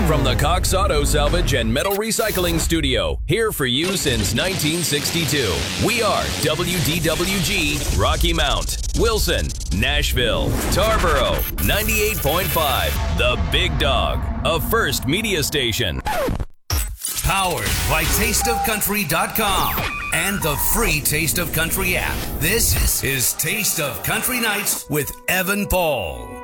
From the Cox Auto Salvage and Metal Recycling Studio, here for you since 1962. We are WDWG, Rocky Mount, Wilson, Nashville, Tarboro, 98.5, The Big Dog, a First Media Station. Powered by TasteOfCountry.com and the free Taste of Country app. This is Taste of Country Nights with Evan Paul.